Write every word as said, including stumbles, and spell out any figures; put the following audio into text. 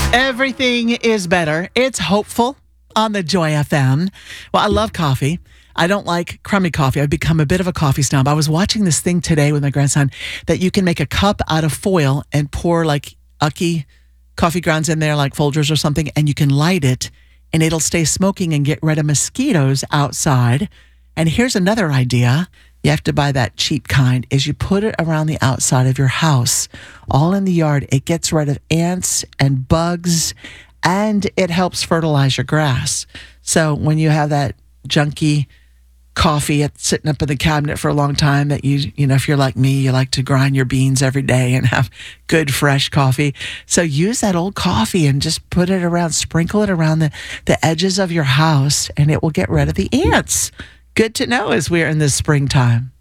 Everything is better. It's hopeful on the Joy F M. Well, I love coffee. I don't like crummy coffee. I've become a bit of a coffee snob. I was watching this thing today with my grandson that you can make a cup out of foil and pour like Ucky coffee grounds in there, like Folgers or something, and you can light it and it'll stay smoking and get rid of mosquitoes outside. And here's another idea. You have to buy that cheap kind, is you put it around the outside of your house, all in the yard. It gets rid of ants and bugs, and it helps fertilize your grass. So when you have that junky coffee it's sitting up in the cabinet for a long time that you, you know, if you're like me, you like to grind your beans every day and have good fresh coffee. So use that old coffee and just put it around, sprinkle it around the, the edges of your house, and it will get rid of the ants. Good to know as we're in this springtime.